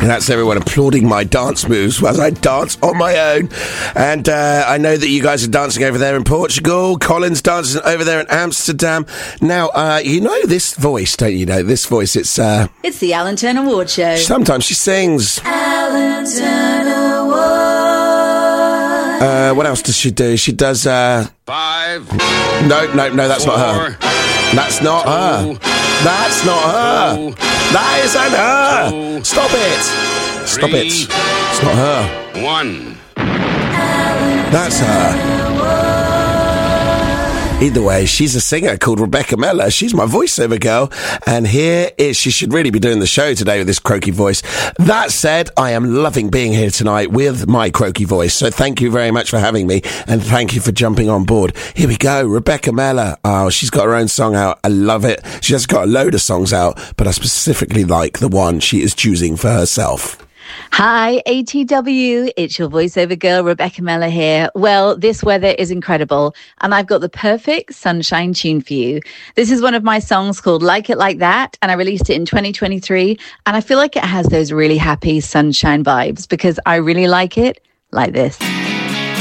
And that's everyone applauding my dance moves as I dance on my own. And I know that you guys are dancing over there in Portugal. Colin's dancing over there in Amsterdam. Now, you know this voice, don't you know? This voice, it's the Alan Turner Ward Show. Sometimes she sings. Alan Turner Ward. What else does she do? She does, 5. No, that's 4, not her. That's not her. That's not her. That isn't her. Stop it. Stop it. It's not her. 1. That's her. Either way, she's a singer called Rebecca Miller. She's my voiceover girl. And she should really be doing the show today with this croaky voice. That said, I am loving being here tonight with my croaky voice. So thank you very much for having me. And thank you for jumping on board. Here we go. Rebecca Miller. Oh, she's got her own song out. I love it. She has got a load of songs out, but I specifically like the one she is choosing for herself. Hi, ATW. It's your voiceover girl, Rebecca Miller here. Well, this weather is incredible, and I've got the perfect sunshine tune for you. This is one of my songs called Like It Like That, and I released it in 2023, and I feel like it has those really happy sunshine vibes because I really like it like this.